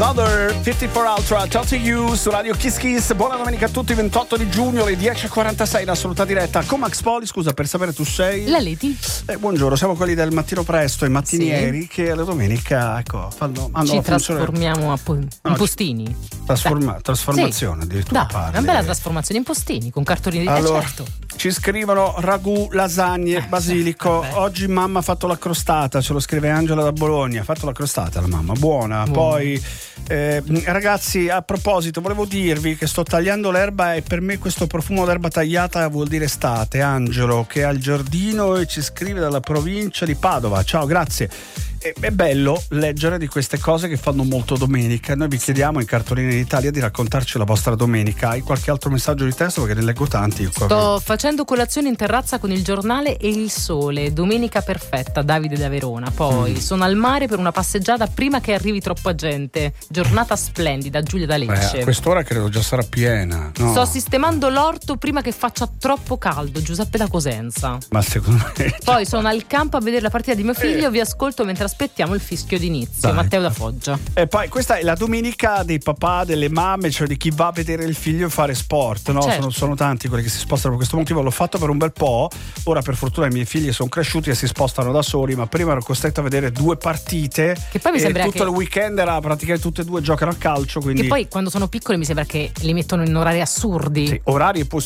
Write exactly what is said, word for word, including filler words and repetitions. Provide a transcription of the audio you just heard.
Another cinquantaquattro Ultra, Talk to You su Radio Kiss Kiss. Buona domenica a tutti, ventotto di giugno alle dieci e quarantasei in assoluta diretta con Max Poli. Scusa, per sapere tu sei? La Leti. Eh, buongiorno, siamo quelli del mattino presto, i mattinieri, sì, che la domenica, ecco, fanno, hanno ci la trasformiamo a po- in no, postini. Trasforma- trasformazione, sì, addirittura. Dai, una bella trasformazione in postini con cartolini di allora, certo. Ci scrivono ragù, lasagne, eh, basilico. vabbè. Oggi mamma ha fatto la crostata, ce lo scrive Angela da Bologna. Ha fatto la crostata la mamma, buona. Buona. Poi eh, ragazzi, a proposito, volevo dirvi che sto tagliando l'erba e per me questo profumo d'erba tagliata vuol dire estate. Angelo, che ha il giardino e ci scrive dalla provincia di Padova. Ciao, grazie. È bello leggere di queste cose che fanno molto domenica. Noi vi chiediamo in Cartoline d'Italia di raccontarci la vostra domenica. Hai qualche altro messaggio di testo? Perché ne leggo tanti. Sto facendo colazione in terrazza con il giornale e il sole. Domenica perfetta, Davide da Verona. Poi mm. sono al mare per una passeggiata prima che arrivi troppa gente. Giornata splendida, Giulia da Lecce. Eh, a quest'ora credo già sarà piena. No. Sto sistemando l'orto prima che faccia troppo caldo, Giuseppe da Cosenza. Ma secondo me. Poi sono al campo a vedere la partita di mio figlio. Eh. Vi ascolto mentre aspettiamo il fischio d'inizio. Dai. Matteo da Foggia. E poi questa è la domenica dei papà, delle mamme, cioè di chi va a vedere il figlio fare sport, no? Certo. Sono, sono tanti quelli che si spostano per questo motivo. L'ho fatto per un bel po'. Ora per fortuna i miei figli sono cresciuti e si spostano da soli, ma prima ero costretto a vedere due partite. Che poi mi sembra tutto che il weekend era praticamente tutte e due giocano a calcio. Quindi... Che poi quando sono piccoli mi sembra che li mettono in orari assurdi. Sì, orari e